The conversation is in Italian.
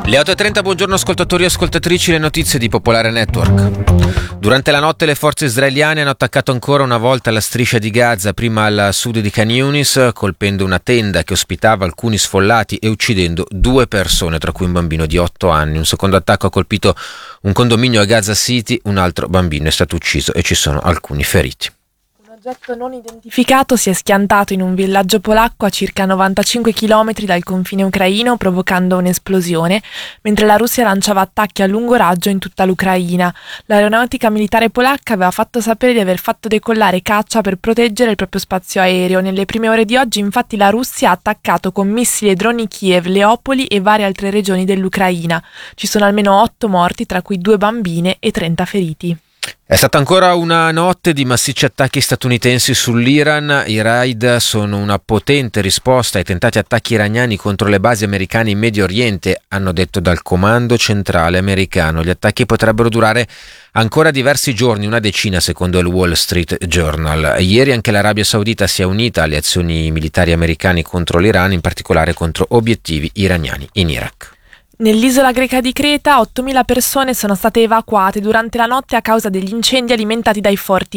Le 8.30, buongiorno ascoltatori e ascoltatrici, le notizie di Popolare Network. Durante la notte le forze israeliane hanno attaccato ancora una volta la striscia di Gaza, prima al sud di Khan Yunis, colpendo una tenda che ospitava alcuni sfollati e uccidendo 2 persone, tra cui un bambino di 8 anni. Un secondo attacco ha colpito un condominio a Gaza City, un altro bambino è stato ucciso e ci sono alcuni feriti. Un oggetto non identificato si è schiantato in un villaggio polacco a circa 95 km dal confine ucraino, provocando un'esplosione, mentre la Russia lanciava attacchi a lungo raggio in tutta l'Ucraina. L'aeronautica militare polacca aveva fatto sapere di aver fatto decollare caccia per proteggere il proprio spazio aereo. Nelle prime ore di oggi, infatti, la Russia ha attaccato con missili e droni Kiev, Leopoli e varie altre regioni dell'Ucraina. Ci sono almeno 8 morti, tra cui 2 bambine e 30 feriti. È stata ancora una notte di massicci attacchi statunitensi sull'Iran. I raid sono una potente risposta ai tentati attacchi iraniani contro le basi americane in Medio Oriente, hanno detto dal comando centrale americano. Gli attacchi potrebbero durare ancora diversi giorni, una decina secondo il Wall Street Journal. Ieri anche l'Arabia Saudita si è unita alle azioni militari americane contro l'Iran, in particolare contro obiettivi iraniani in Iraq. Nell'isola greca di Creta 8.000 persone sono state evacuate durante la notte a causa degli incendi alimentati dai forti